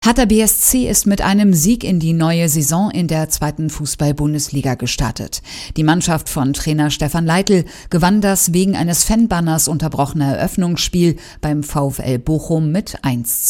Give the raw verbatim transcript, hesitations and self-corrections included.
Hertha B S C ist mit einem Sieg in die neue Saison in der zweiten Fußball-Bundesliga gestartet. Die Mannschaft von Trainer Stefan Leitl gewann das wegen eines Fanbanners unterbrochene Eröffnungsspiel beim VfL Bochum mit eins